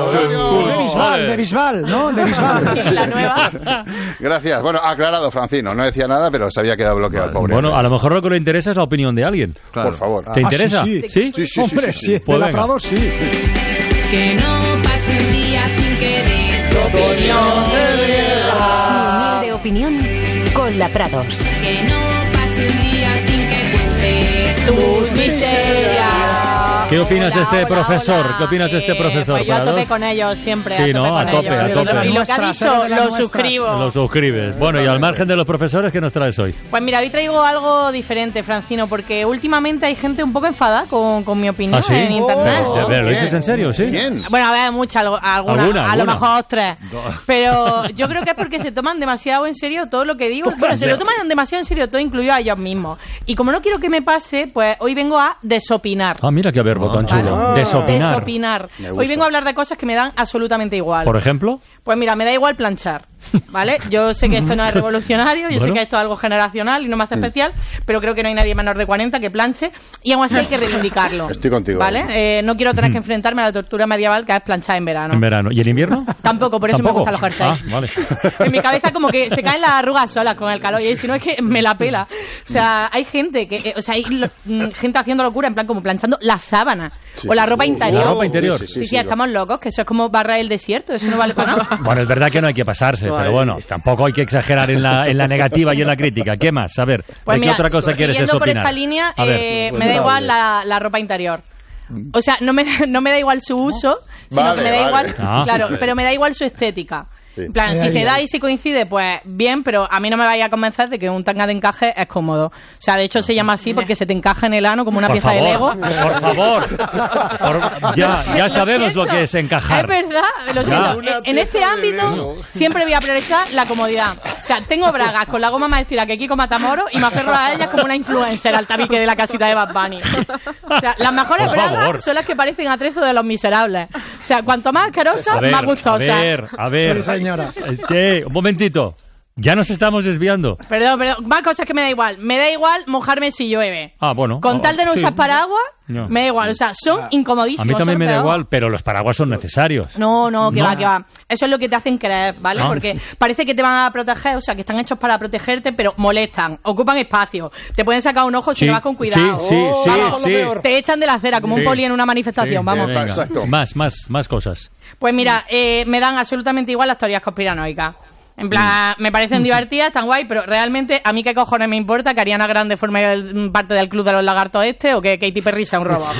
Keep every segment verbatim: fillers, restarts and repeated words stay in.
De Bisbal, de Bisbal, ¿no? De Bisbal. La nueva. Gracias. Bueno, aclarado, Francino. No decía nada, pero se había quedado bloqueado el pobre. Bueno, a lo mejor lo que le interesa es la opinión de alguien. Claro. Por favor. ¿Te Ah, interesa? sí, ¿Sí? Sí, sí, Hombre, sí, sí, sí. de Pues la venga. Prado, sí. Que no pase un día sin que des tu opinión. Mi humilde opinión con la Prados. Que no pase un día sin que cuentes tus miserias. ¿Qué opinas de Hola, este hola, profesor? hola. ¿Qué opinas de este Eh, profesor? Pues yo a Prados? tope con ellos siempre. Sí, a tope ¿no? con A tope, ellos. a tope. Y lo que ha Nuestras, dicho, eres de las lo nuestras. suscribo. Lo suscribes. Bueno, y al margen de los profesores, ¿qué nos traes hoy? Pues mira, hoy traigo algo diferente, Francino, porque últimamente hay gente un poco enfadada con, con mi opinión ¿Ah, sí? en internet. A ver, ¿lo dices en serio? ¿Sí? Bien. Bueno, a ver, muchas, algo- algunas, ¿Alguna, a lo alguna? mejor tres. Pero yo creo que es porque se toman demasiado en serio todo lo que digo. Bueno, se lo toman demasiado en serio todo, incluido a ellos mismos. Y como no quiero que me pase, pues hoy vengo a desopinar. Ah, mira qué verbo tan chulo. ¿Vale? Desopinar. Desopinar. Me gusta. Hoy vengo a hablar de cosas que me dan absolutamente igual. Por ejemplo, Pues mira, me da igual planchar, ¿vale? Yo sé que esto no es revolucionario, yo sé Bueno. que esto es algo generacional y no me hace especial, pero creo que no hay nadie menor de cuarenta que planche y aún así hay que reivindicarlo. Estoy contigo. ¿Vale? Eh, no quiero tener que enfrentarme a la tortura medieval que es planchar en verano. en verano. ¿Y en invierno? Tampoco, por eso ¿Tampoco? me gustan los jerseys. Ah, vale. En mi cabeza como que se caen las arrugas solas con el calor y si no es que me la pela. O sea, hay gente que, eh, o sea, hay lo- mm, gente haciendo locura en plan como planchando la sábana o la ropa interior. La ropa interior. Sí, Sí, sí, estamos locos, que eso es como barra el desierto, eso no vale para nada. Bueno, es verdad que no hay que pasarse, pero bueno, tampoco hay que exagerar en la, en la negativa y en la crítica. ¿Qué más? A ver, Pues ¿de mira, qué otra cosa quieres siguiendo por desopinar? esta línea, A ver. eh, me da igual la, la ropa interior. O sea, no me, no me da igual su uso, sino Vale, que me da vale. igual, Ah. claro, pero me da igual su estética. Sí. En plan, Ahí, si ahí, se da ahí. y se coincide, pues bien, pero a mí no me vaya a convencer de que un tanga de encaje es cómodo. O sea, de hecho se llama así porque se te encaja en el ano como una Por pieza de Lego. favor, por favor. Por- ya, ya sabemos lo que es encajar. Es verdad, lo Ya. siento. En- En este ámbito siempre voy a priorizar la comodidad. O sea, tengo bragas con la goma más estira que Kiko Matamoros y me aferro a ellas como una influencer al tabique de la casita de Bad Bunny. O sea, las mejores Por bragas favor. son las que parecen atrezo de los miserables. O sea, cuanto más asquerosa, A ver, más a gustosa. ver, a ver. Sí, señora. Eh, che, un momentito. Ya nos estamos desviando. Perdón, perdón, más cosas que me da igual. Me da igual mojarme si llueve. Ah, bueno. Con tal de no Sí. usar paraguas, No. me da igual. O sea, son A incomodísimos. mí también son me da peor. igual, pero los paraguas son necesarios. No, no, que No. va, que va. Eso es lo que te hacen creer, ¿vale? Ah. Porque parece que te van a proteger, o sea, que están hechos para protegerte, pero molestan, ocupan espacio. Te pueden sacar un ojo si Sí, no vas con cuidado. sí, sí, Oh, sí, vamos, sí. Te echan de la acera como Sí. un poli en una manifestación, Sí, vamos. venga. Exacto. Más, más, más cosas. Pues mira, eh, me dan absolutamente igual las teorías conspiranoicas. En plan, me parecen divertidas, tan guay, pero realmente a mí qué cojones me importa que Ariana Grande forme el- parte del club de los lagartos este o que Katy Perry sea un robot.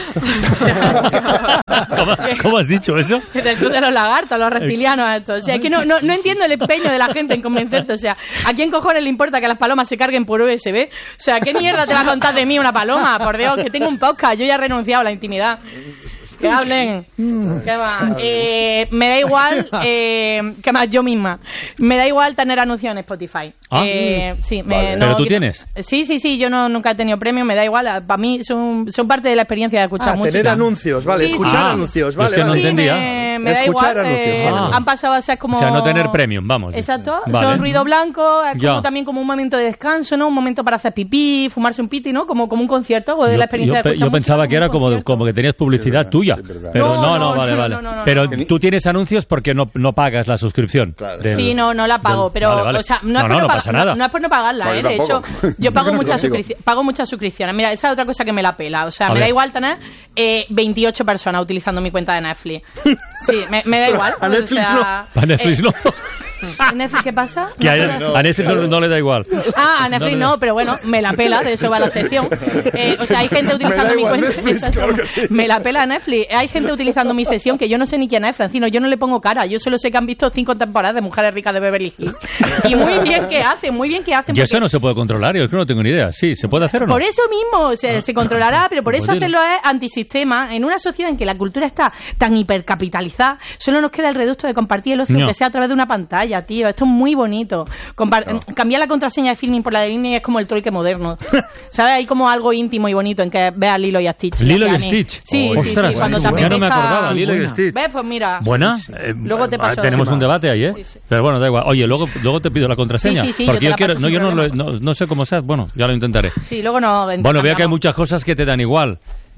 ¿Cómo, cómo has dicho eso? Del club de los lagartos, los reptilianos estos. O sea, es que no, no, no entiendo el empeño de la gente en convencerte. O sea, ¿a quién cojones le importa que las palomas se carguen por U S B? O sea, ¿qué mierda te va a contar de mí una paloma? Por Dios, que tengo un podcast, yo ya he renunciado a la intimidad. Que hablen. ¿Qué más? Eh, me da igual, eh, ¿qué más? Yo misma. Me da igual tener anuncios en Spotify. Ah. Eh, sí, me, Vale. no, ¿Pero tú que- tienes? Sí, sí, sí, yo no, nunca he tenido premio, me da igual. Para mí son, son parte de la experiencia de escuchar Ah, música. tener anuncios, vale, Sí, escuchar sí. anuncios, Yo es vale, que no vale. Sí, entendía. me, me da Escuchar igual. anuncios, eh, vale. Han pasado a ser como... O sea, no tener premium, vamos. Exacto, Vale. son ruido blanco, es como Ya. también como un momento de descanso, ¿no? Un momento para hacer pipí, fumarse un piti, ¿no? Como, como un concierto o de Yo, la experiencia yo de pe- escuchar yo pensaba música, que era un como, concierto. como que tenías publicidad Sí, tuya. sí, es verdad. Pero No, no, no, no, vale, no, vale. no, no, no, Pero no. tú tienes anuncios porque no, no pagas la suscripción. Claro. del- Sí, no, no la pago, del- pero, vale, vale. o sea, no, no, es por no, no, no pagar- pasa nada. no es por no pagarla, No, ¿eh? yo De hecho, tampoco. yo pago Yo no muchas, consigo. suscripci- pago muchas suscripciones. Mira, esa es otra cosa que me la pela. O sea, A me ver. da igual tener eh, veintiocho personas utilizando mi cuenta de Netflix. Sí, me, me da igual. A Netflix o sea, A Netflix eh, no. ¿a Netflix qué pasa? Que a, No, a Netflix no, no le da igual. Ah, a Netflix No le no, da- pero bueno, me la pela, de eso va la sección. Eh, o sea, hay gente utilizando da mi igual cuenta. Netflix, Exacto. claro que sí. Me la pela Netflix. Hay gente utilizando mi sesión que yo no sé ni quién es, Francino. Yo no le pongo cara. Yo solo sé que han visto cinco temporadas de Mujeres Ricas de Beverly Hills. Y muy bien que hacen, muy bien que hacen. Y eso porque- no se puede controlar, yo es que no tengo ni idea. Sí, ¿se puede hacer o no? Por eso mismo se, se controlará, pero por Pues eso dilo. hacerlo es antisistema. En una sociedad en que la cultura está tan hipercapitalizada, solo nos queda el reducto de compartir el ocio, No. aunque sea a través de una pantalla, tío. Esto es muy bonito. Compar- Cambiar la contraseña de filming por la de Disney es como el trueque moderno. ¿Sabes? Hay como algo íntimo y bonito en que veas Lilo y Stitch. Lilo y Que a mí- Stitch. Sí, Oh, sí, ostras, sí. Cuando te ya no me apetezca- acordaba, Lilo y Buena. Stitch. ¿Ves? Pues mira. ¿Buena? Eh, Luego te ah, paso Tenemos eso. un debate ahí, ¿eh? Sí, sí. Pero bueno, da igual. Oye, luego, luego te pido la contraseña. Sí, sí, sí, yo porque te yo la quiero, paso no, sin yo no, lo- problema. no, no sé cómo sea. Bueno, ya lo intentaré. Sí, luego no. Bueno, veo que hay muchas cosas que te dan igual.